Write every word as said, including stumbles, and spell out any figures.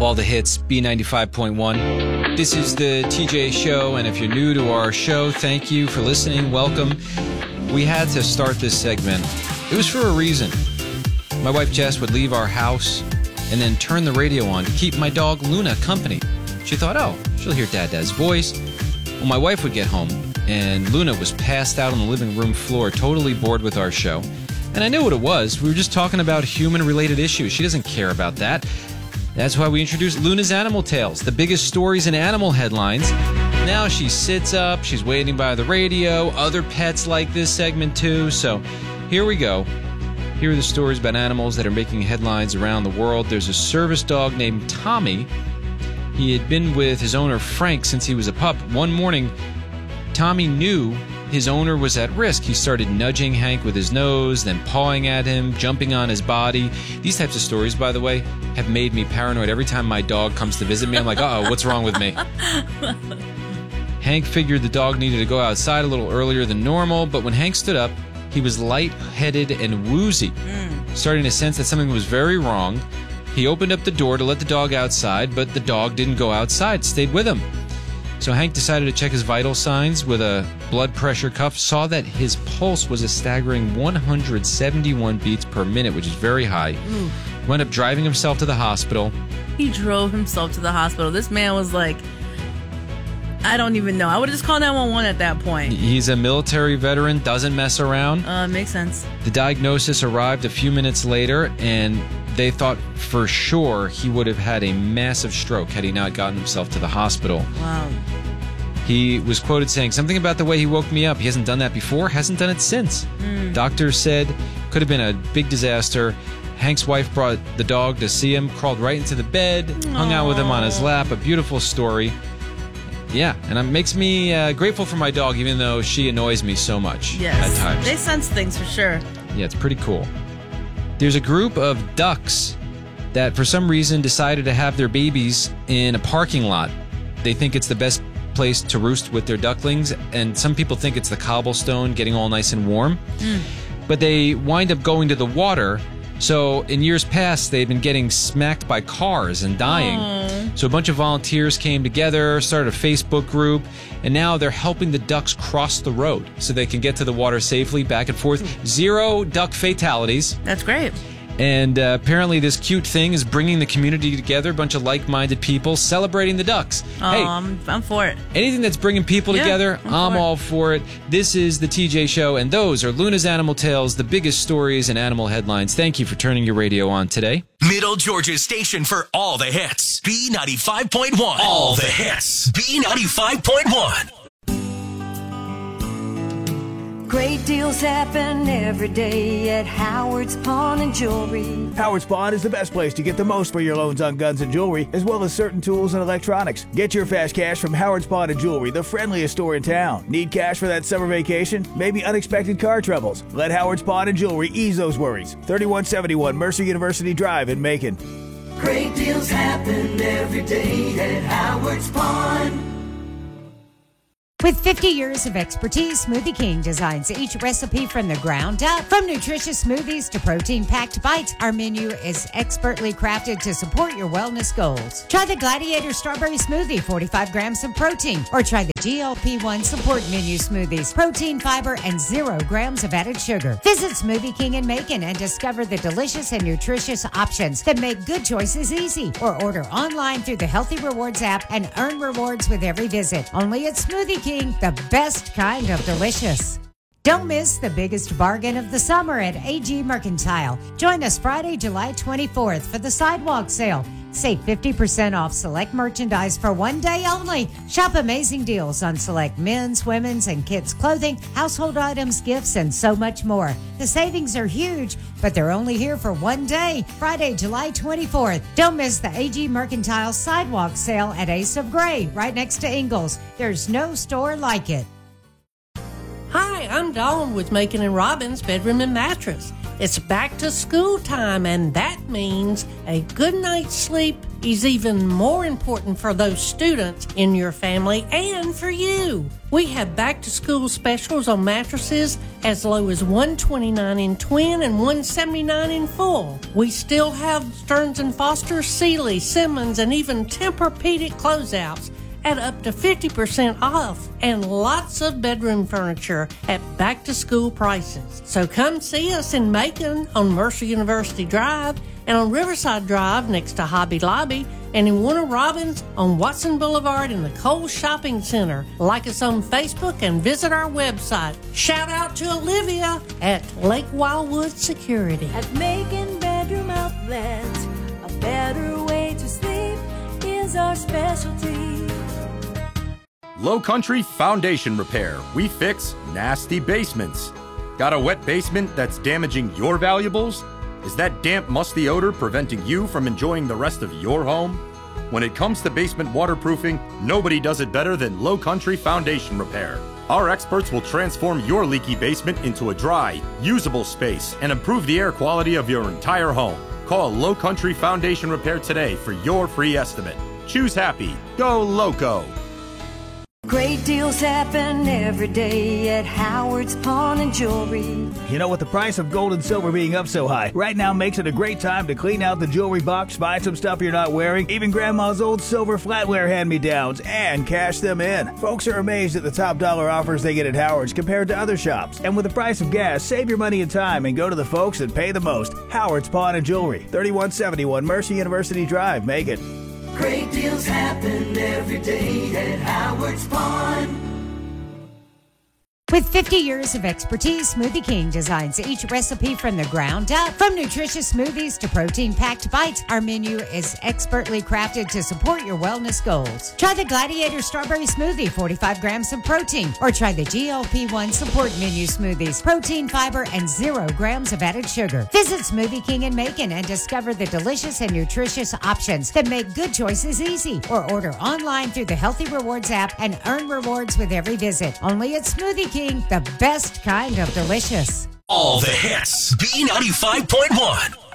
All the hits, B ninety-five point one. This is the T J Show, and if you're new to our show, thank you for listening. Welcome. We had to start this segment. It was for a reason. My wife Jess would leave our house and then turn the radio on to keep my dog Luna company. She thought, oh, she'll hear Dad Dad's voice. Well, my wife would get home, and Luna was passed out on the living room floor, totally bored with our show. And I knew what it was. We were just talking about human-related issues. She doesn't care about that. That's why we introduced Luna's Animal Tales, the biggest stories in animal headlines. Now she sits up, she's waiting by the radio. Other pets like this segment too. So here we go. Here are the stories about animals that are making headlines around the world. There's a service dog named Tommy. He had been with his owner Frank since he was a pup. One morning, Tommy knew his owner was at risk. He started nudging Hank with his nose, then pawing at him, jumping on his body. These types of stories, by the way, have made me paranoid. Every time my dog comes to visit me, I'm like, uh-oh, what's wrong with me? Hank figured the dog needed to go outside a little earlier than normal, but when Hank stood up, he was lightheaded and woozy, mm. starting to sense that something was very wrong. He opened up the door to let the dog outside, but the dog didn't go outside, stayed with him. So Hank decided to check his vital signs with a blood pressure cuff, saw that his pulse was a staggering one hundred seventy-one beats per minute, which is very high. Ooh. Wound up driving himself to the hospital. He drove himself to the hospital. This man was like, I don't even know. I would have just called nine one one at that point. He's a military veteran, doesn't mess around. Uh, makes sense. The diagnosis arrived a few minutes later, and they thought for sure he would have had a massive stroke had he not gotten himself to the hospital. Wow. He was quoted saying, something about the way he woke me up. He hasn't done that before, hasn't done it since. Mm. Doctors said could have been a big disaster. Hank's wife brought the dog to see him, crawled right into the bed, Aww. hung out with him on his lap. A beautiful story. Yeah, and it makes me uh, grateful for my dog, even though she annoys me so much yes. at times. They sense things for sure. Yeah, it's pretty cool. There's a group of ducks that for some reason decided to have their babies in a parking lot. They think it's the best place to roost with their ducklings, and some people think it's the cobblestone getting all nice and warm. Mm. But they wind up going to the water. So in years past, they've been getting smacked by cars and dying. Aww. So a bunch of volunteers came together, started a Facebook group, and now they're helping the ducks cross the road so they can get to the water safely, back and forth. Zero duck fatalities. That's great. And uh, apparently this cute thing is bringing the community together, a bunch of like-minded people celebrating the ducks. Oh, hey, I'm, I'm for it. Anything that's bringing people yeah, together, I'm, I'm for all it. for it. This is the T J Show, and those are Luna's Animal Tales, the biggest stories and animal headlines. Thank you for turning your radio on today. Middle Georgia's station for all the hits. B ninety-five point one. All the hits. B ninety-five point one. Great deals happen every day at Howard's Pawn and Jewelry. Howard's Pawn is the best place to get the most for your loans on guns and jewelry, as well as certain tools and electronics. Get your fast cash from Howard's Pawn and Jewelry, the friendliest store in town. Need cash for that summer vacation? Maybe unexpected car troubles? Let Howard's Pawn and Jewelry ease those worries. thirty-one seventy-one Mercer University Drive in Macon. Great deals happen every day at Howard's Pawn. With fifty years of expertise, Smoothie King designs each recipe from the ground up. From nutritious smoothies to protein-packed bites, our menu is expertly crafted to support your wellness goals. Try the Gladiator Strawberry Smoothie, forty-five grams of protein. Or try the G L P one Support Menu Smoothies, protein, fiber, and zero grams of added sugar. Visit Smoothie King in Macon and discover the delicious and nutritious options that make good choices easy. Or order online through the Healthy Rewards app and earn rewards with every visit. Only at Smoothie King. The best kind of delicious. Don't miss the biggest bargain of the summer at A G Mercantile. Join us Friday, July twenty-fourth for the sidewalk sale. Save fifty percent off select merchandise for one day only. Shop amazing deals on select men's, women's, and kids' clothing, household items, gifts, and so much more. The savings are huge, but they're only here for one day, Friday, July twenty-fourth. Don't miss the A G Mercantile sidewalk sale at Ace of Gray, right next to Ingles. There's no store like it. Hi, I'm Dawn with Macon and Robbins Bedroom and Mattress. It's back to school time, and that means a good night's sleep is even more important for those students in your family and for you. We have back to school specials on mattresses as low as one hundred twenty-nine dollars in twin and one hundred seventy-nine dollars in full. We still have Stearns and Foster, Sealy, Simmons, and even Tempur-Pedic closeouts at up to fifty percent off, and lots of bedroom furniture at back-to-school prices. So come see us in Macon on Mercer University Drive, and on Riverside Drive next to Hobby Lobby, and in Warner Robins on Watson Boulevard in the Kohl's Shopping Center. Like us on Facebook and visit our website. Shout out to Olivia at Lake Wildwood Security. At Macon Bedroom Outlets, a better way to sleep is our specialty. Low Country Foundation Repair. We fix nasty basements. Got a wet basement that's damaging your valuables? Is that damp, musty odor preventing you from enjoying the rest of your home? When it comes to basement waterproofing, nobody does it better than Low Country Foundation Repair. Our experts will transform your leaky basement into a dry, usable space and improve the air quality of your entire home. Call Low Country Foundation Repair today for your free estimate. Choose happy. Go Loco. Great deals happen every day at Howard's Pawn and Jewelry. You know, with the price of gold and silver being up so high, right now makes it a great time to clean out the jewelry box, find some stuff you're not wearing, even grandma's old silver flatware hand-me-downs, and cash them in. Folks are amazed at the top dollar offers they get at Howard's compared to other shops. And with the price of gas, save your money and time and go to the folks that pay the most. Howard's Pawn and Jewelry, thirty-one seventy-one Mercer University Drive, Macon. Great deals happen every day at Howard's Pawn. With fifty years of expertise, Smoothie King designs each recipe from the ground up. From nutritious smoothies to protein-packed bites, our menu is expertly crafted to support your wellness goals. Try the Gladiator Strawberry Smoothie, forty-five grams of protein, or try the G L P one Support Menu Smoothies, protein, fiber, and zero grams of added sugar. Visit Smoothie King in Macon and discover the delicious and nutritious options that make good choices easy. Or order online through the Healthy Rewards app and earn rewards with every visit. Only at Smoothie King. The best kind of delicious. All the hits. B ninety-five point one.